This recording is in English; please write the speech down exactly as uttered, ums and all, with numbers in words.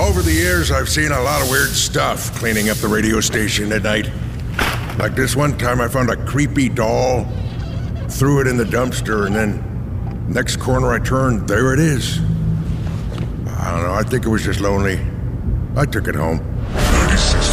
Over the years, I've seen a lot of weird stuff cleaning up the radio station at night. Like this one time I found a creepy doll, threw it in the dumpster, and then next corner I turned, there it is. I don't know, I think it was just lonely. I took it home. ninety-six